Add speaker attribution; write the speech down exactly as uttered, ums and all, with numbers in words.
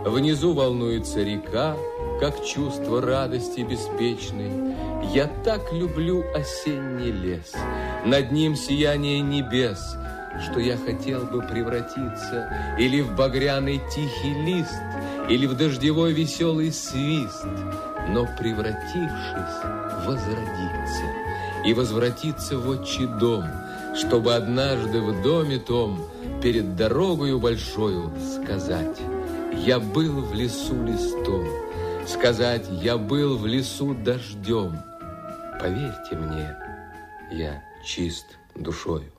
Speaker 1: Внизу волнуется река, как чувство радости беспечной. Я так люблю осенний лес, над ним сияние небес, что я хотел бы превратиться или в багряный тихий лист, или в дождевой веселый свист, но, превратившись, возродиться и возвратиться в отчий дом, чтобы однажды в доме том перед дорогою большою сказать: я был в лесу листом, сказать: я был в лесу дождем. Поверьте мне, я чист душою.